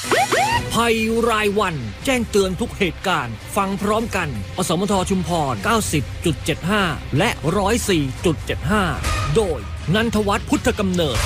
ภัยรายวันแจ้งเตือนทุกเหตุการณ์ฟังพร้อมกันอสมทชุมพร 90.75 และ 104.75 โดยนันทวัฒน์พุทธกำเนิด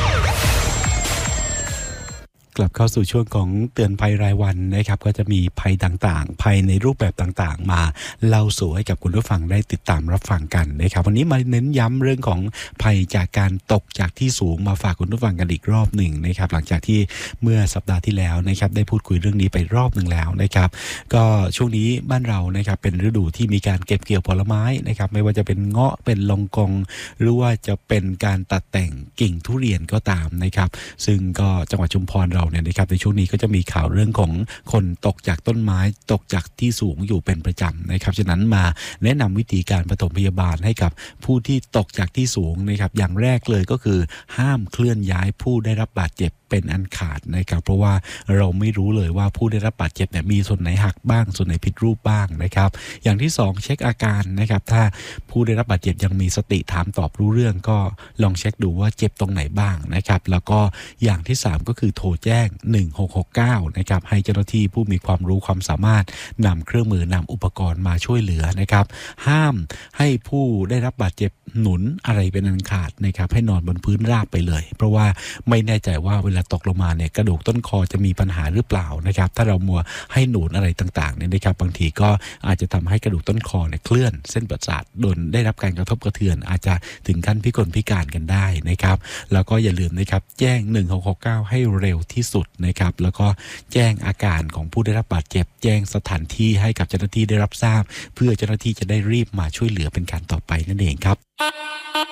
กลับเข้าสู่ช่วงของเตือนภัยรายวันนะครับก็จะมีภัยต่างๆภัยในรูปแบบต่างๆมาเล่าสู่ให้กับคุณผู้ฟังได้ติดตามรับฟังกันนะครับวันนี้มาเน้นย้ำเรื่องของภัยจากการตกจากที่สูงมาฝากคุณผู้ฟังกันอีกรอบหนึ่งนะครับหลังจากที่เมื่อสัปดาห์ที่แล้วนะครับได้พูดคุยเรื่องนี้ไปรอบหนึ่งแล้วนะครับก็ช่วงนี้บ้านเรานะครับเป็นฤดูที่มีการเก็บเกี่ยวผลไม้นะครับไม่ว่าจะเป็นเงาะเป็นลองกองหรือว่าจะเป็นการตัดแต่งกิ่งทุเรียนก็ตามนะครับซึ่งก็จังหวัดชุมพรเราเนี่ยนะครับในช่วงนี้ก็จะมีข่าวเรื่องของคนตกจากต้นไม้ตกจากที่สูงอยู่เป็นประจำนะครับฉะนั้นมาแนะนำวิธีการปฐมพยาบาลให้กับผู้ที่ตกจากที่สูงนะครับอย่างแรกเลยก็คือห้ามเคลื่อนย้ายผู้ได้รับบาดเจ็บเป็นอันขาดนะครับเพราะว่าเราไม่รู้เลยว่าผู้ได้รับบาดเจ็บเนี่ยมีส่วนไหนหักบ้างส่วนไหนผิดรูปบ้างนะครับอย่างที่2เช็คอาการนะครับถ้าผู้ได้รับบาดเจ็บยังมีสติถามตอบรู้เรื่องก็ลองเช็คดูว่าเจ็บตรงไหนบ้างนะครับแล้วก็อย่างที่3ก็คือโทรแจ้ง1669นะครับให้เจ้าหน้าที่ผู้มีความรู้ความสามารถนำเครื่องมือนำอุปกรณ์มาช่วยเหลือนะครับห้ามให้ผู้ได้รับบาดเจ็บหนุนอะไรเป็นอันขาดนะครับให้นอนบนพื้นราบไปเลยเพราะว่าไม่แน่ใจว่าเวลาตกลงมาเนี่ยกระดูกต้นคอจะมีปัญหาหรือเปล่านะครับถ้าเรามัวให้หนุนอะไรต่างๆเนี่ยนะครับบางทีก็อาจจะทำให้กระดูกต้นคอเนี่ยเคลื่อนเส้นประสาทโดนได้รับการกระทบกระเทือนอาจจะถึงขั้นพิกลพิการกันได้นะครับแล้วก็อย่าลืมนะครับแจ้ง1669ให้เร็วที่สุดนะครับแล้วก็แจ้งอาการของผู้ได้รับบาดเจ็บแจ้งสถานที่ให้กับเจ้าหน้าที่ได้รับทราบเพื่อเจ้าหน้าที่จะได้รีบมาช่วยเหลือเป็นการต่อไปนั่นเองครับ